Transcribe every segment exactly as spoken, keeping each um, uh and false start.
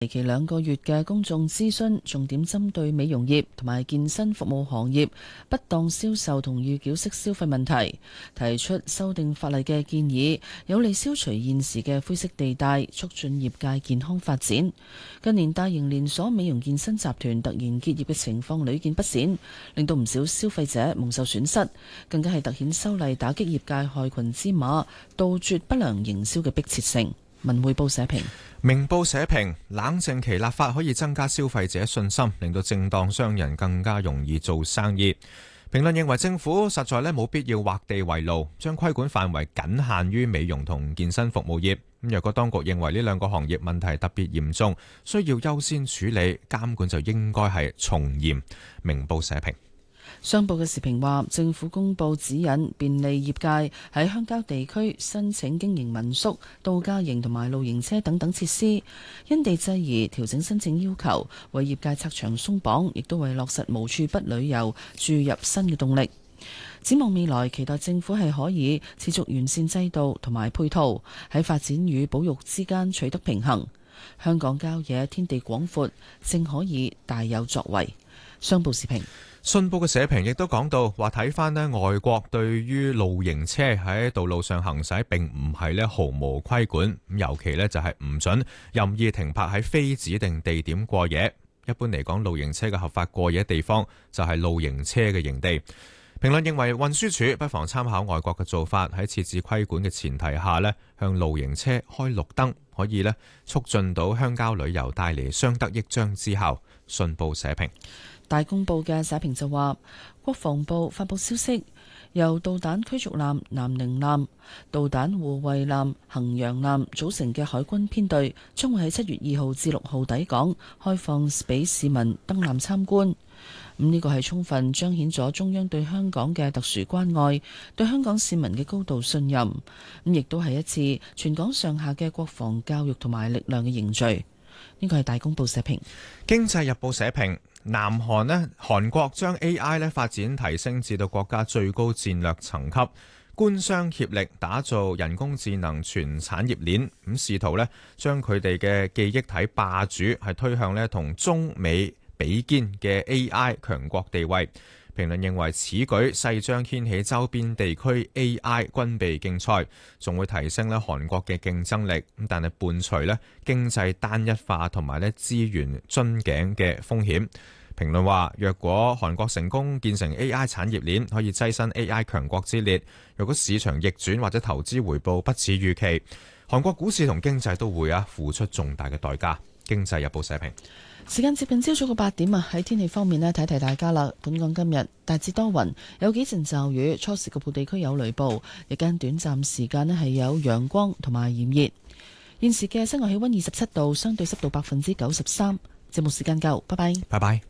為期兩個月嘅公眾諮詢，重點針對美容業同埋健身服務行業不當銷售同預繳式消費問題，提出修訂法例嘅建議，有利消除現時嘅灰色地帶，促進業界健康發展。近年大型連鎖美容健身集團突然結業嘅情況屢見不鮮，令到唔少消費者蒙受損失，更加係凸顯修例打擊業界害群之馬、杜絕不良營銷嘅迫切性。文匯報社評。 明報社評，冷靜期立法可以增加消費者信心，令到正當商人更加容易做生意。評論認為政府實在咧冇必要畫地為牢，將規管範圍僅限於美容同健身服務業。咁若果當局認為呢兩個行業問題特別嚴重，需要優先處理，監管就應該係從嚴。明報社評。 商報嘅時評話，政府公布指引，便利業界喺鄉郊地區申請經營民宿、度假營同埋露營車等等設施，因地制宜調整申請要求，為業界拆牆鬆綁，亦都為落實無處不旅遊注入新嘅動力。展望未來，期待政府係可以持續完善制度同埋配套，喺發展與保育之間取得平衡。香港郊野天地廣闊，正可以大有作為。商報時評。 信報嘅社評亦都講到，話睇翻呢外國對於露營車喺道路上行駛並唔係呢毫無規管，咁尤其呢就係唔准任意停泊喺非指定地點過夜。一般嚟講，露營車嘅合法過夜地方就係露營車嘅營地。評論認為運輸署不妨參考外國嘅做法，喺設置規管嘅前提下呢，向露營車開綠燈，可以呢促進到鄉郊旅遊，帶嚟相得益彰之效。信報社評。 大公報嘅社評就話，國防部發佈消息，由導彈驅逐艦南寧艦、導彈護衛艦衡陽艦組成嘅海軍編隊，將會喺七月二號至六號抵港，開放俾市民登艦參觀。咁呢個係充分彰顯咗中央對香港嘅特殊關愛，對香港市民嘅高度信任。咁亦都係一次全港上下嘅國防教育同埋力量嘅凝聚。呢個係大公報社評。 經濟日報社評。南韓呢，韓國將 A I 呢發展提升至到國家最高戰略層級，官商協力打造人工智能全產業鏈，咁試圖呢將佢哋嘅記憶體霸主係推向呢同中美比肩嘅 A I 強國地位。評論認為此舉勢將掀起周邊地區 A I 軍備競賽，仲會提升咧韓國嘅競爭力。咁但係伴隨咧經濟單一化同埋咧資源樽頸嘅風險。評論話，若果韓國成功建成 A I 產業鏈，可以躋身 A I 強國之列。若果市場逆轉或者投資回報不似預期，韓國股市同經濟都會啊付出重大嘅代價。經濟日報社評。 時間接近朝早嘅八點啊，喺天氣方面呢，提提大家啦。本港今日大致多雲，有幾陣驟雨，初時局部地區有雷暴，日間短暫時間呢係有陽光同埋炎熱。現時嘅室外氣溫二十七度，相對濕度百分之九十三。節目時間夠，拜拜。 拜拜。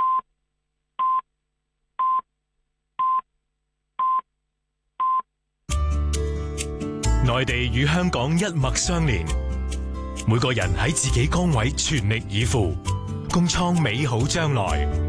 內地與香港一脈相連，每個人喺自己崗位全力以赴，共創美好將來。